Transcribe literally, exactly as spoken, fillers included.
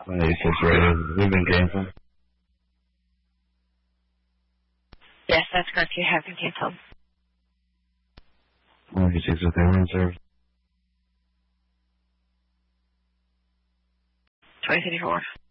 ninety-six radio. We've been canceled. Yes, that's correct. You have been canceled. ninety-six with airline service. twenty fifty-four.